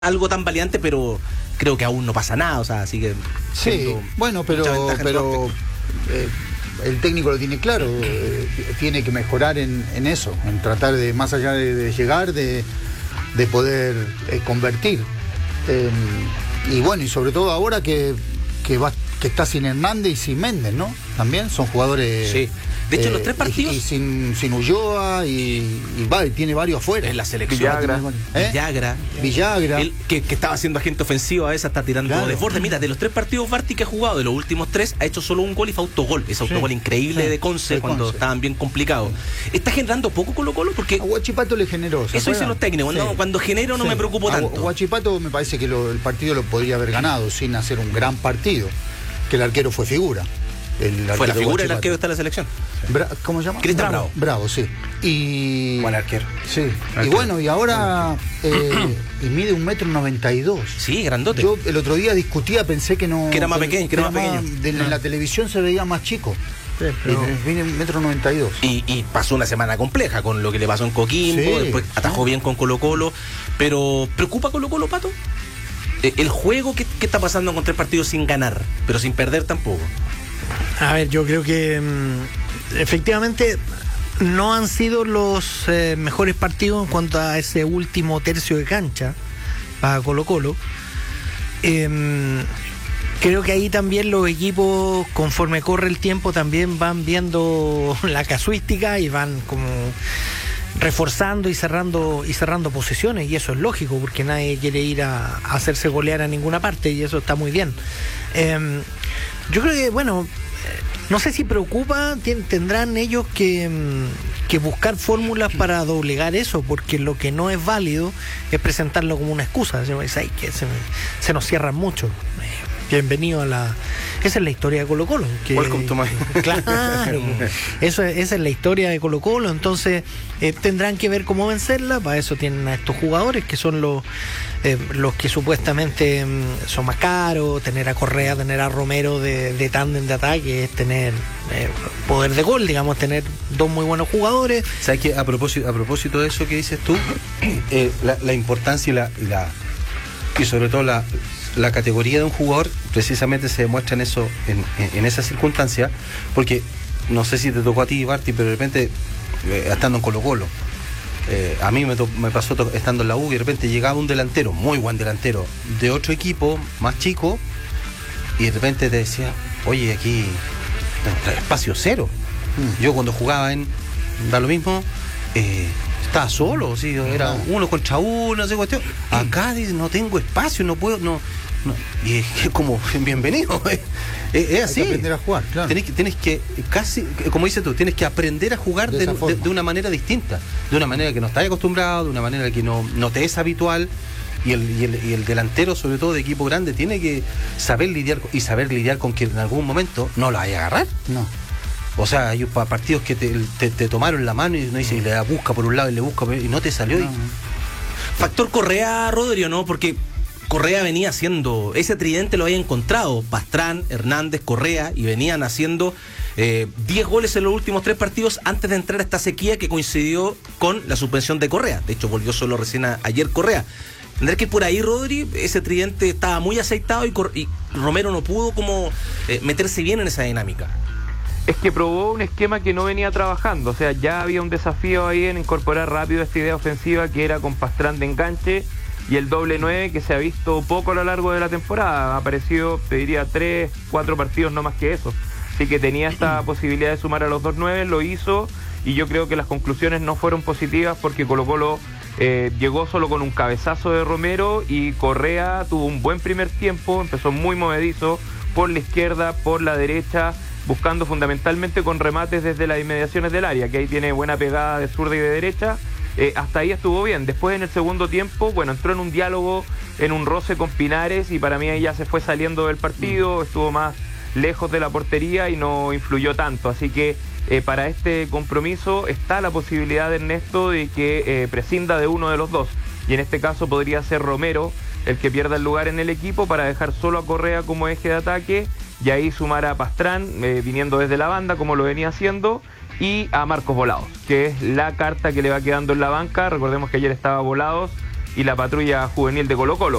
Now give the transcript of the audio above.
algo tan valiente, pero creo que aún no pasa nada, o sea, sigue sí, bueno, pero el técnico lo tiene claro, tiene que mejorar en eso, en tratar de, más allá de llegar, de poder convertir. Y bueno, y sobre todo ahora que está sin Hernández y sin Méndez, ¿no? También son jugadores... Sí. De hecho, los tres partidos... Y sin Ulloa, y tiene varios afuera. En la selección. Villagra. Él, que estaba siendo agente ofensivo, a veces está tirando de borde. Mira, de los tres partidos Barty que ha jugado, de los últimos tres, ha hecho solo un gol y fue autogol. Ese autogol increíble de Conce cuando estaban bien complicados. Está generando poco Colo-Colo porque... A Huachipato le generó. Eso dicen los técnicos. Cuando genero no me preocupo tanto. Huachipato me parece que el partido lo podría haber ganado sin hacer un gran partido. Que el arquero fue figura. Fue la figura del arquero que está en la selección. ¿Cómo se llama? Cristian Bravo. Bravo, sí. Buen arquero. Sí. Y bueno, y ahora y mide 1,92 m. Sí, grandote. Yo el otro día discutía, pensé que no... Que era más pequeño, En la televisión se veía más chico. Sí, pero... Viene 1,92 m. Y pasó una semana compleja con lo que le pasó en Coquimbo, después atajó bien con Colo-Colo. Pero, ¿preocupa Colo-Colo, Pato? El juego que está pasando con 3 partidos sin ganar, pero sin perder tampoco. A ver, yo creo que efectivamente no han sido los mejores partidos en cuanto a ese último tercio de cancha para Colo-Colo. Creo que ahí también los equipos, conforme corre el tiempo, también van viendo la casuística y van como reforzando y cerrando posiciones, y eso es lógico porque nadie quiere ir a hacerse golear a ninguna parte, y eso está muy bien. Yo creo que, bueno, no sé si preocupa, tendrán ellos que buscar fórmulas para doblegar eso, porque lo que no es válido es presentarlo como una excusa. Que se nos cierran mucho. Bienvenido a la... Esa es la historia de Colo-Colo. Welcome to my... Claro. Esa es la historia de Colo-Colo. Entonces tendrán que ver cómo vencerla. Para eso tienen a estos jugadores que son los que supuestamente son más caros. Tener a Correa, tener a Romero de tándem de ataque, es tener poder de gol, digamos, tener dos muy buenos jugadores. ¿Sabes qué? A propósito de eso que dices tú, la importancia y sobre todo la categoría de un jugador precisamente se demuestra en eso, en esa circunstancia, porque no sé si te tocó a ti, Barty, pero de repente estando en Colo-Colo, a mí me pasó estando en la U, y de repente llegaba un delantero, muy buen delantero, de otro equipo más chico, y de repente te decía, oye, aquí espacio cero. Yo cuando jugaba da lo mismo, estaba solo, ¿sí? Era uno contra uno, no sé cuestión. Acá dice, no tengo espacio, no puedo, no. Y es como, bienvenido. Es así. Hay que aprender a jugar, claro. Tienes que, casi, como dices tú, tienes que aprender a jugar de una manera distinta, de una manera que no estás acostumbrado, de una manera que no te es habitual. Y el delantero, sobre todo de equipo grande, tiene que saber lidiar con que en algún momento no lo vaya a agarrar. No. O sea, hay partidos que te tomaron la mano y uno dice, y le busca por un lado y le busca y no te salió. No. Factor Correa, Rodrigo, ¿no? Porque Correa venía haciendo, ese tridente lo había encontrado, Pastrán, Hernández, Correa, y venían haciendo 10 goles en los últimos 3 partidos antes de entrar a esta sequía que coincidió con la suspensión de Correa. De hecho, volvió solo recién ayer Correa. Tendrá que por ahí, Rodri, ese tridente estaba muy aceitado y Romero no pudo como meterse bien en esa dinámica. Es que probó un esquema que no venía trabajando, o sea, ya había un desafío ahí en incorporar rápido esta idea ofensiva que era con Pastrán de enganche y el doble 9 que se ha visto poco a lo largo de la temporada. Ha aparecido, te diría, 3, 4 partidos, no más que eso. Así que tenía esta posibilidad de sumar a los 2 9, lo hizo, y yo creo que las conclusiones no fueron positivas porque Colo-Colo llegó solo con un cabezazo de Romero, y Correa tuvo un buen primer tiempo, empezó muy movedizo por la izquierda, por la derecha, buscando fundamentalmente con remates desde las inmediaciones del área, que ahí tiene buena pegada de zurda y de derecha. Hasta ahí estuvo bien. Después, en el segundo tiempo, bueno, entró en un diálogo, en un roce con Pinares, y para mí ahí ya se fue saliendo del partido, estuvo más lejos de la portería y no influyó tanto. Así que para este compromiso está la posibilidad de Ernesto de que prescinda de uno de los dos, y en este caso podría ser Romero el que pierda el lugar en el equipo para dejar solo a Correa como eje de ataque, y ahí sumar a Pastrán viniendo desde la banda como lo venía haciendo, y a Marcos Volados, que es la carta que le va quedando en la banca. Recordemos que ayer estaba Volados y la patrulla juvenil de Colo-Colo.